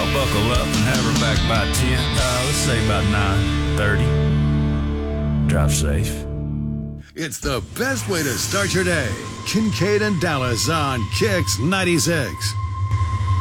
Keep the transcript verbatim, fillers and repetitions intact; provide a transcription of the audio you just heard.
I'll buckle up and have her back by ten. Uh, let's say about nine thirty. Drive safe. It's the best way to start your day. Kincaid and Dallas on Kicks ninety-six.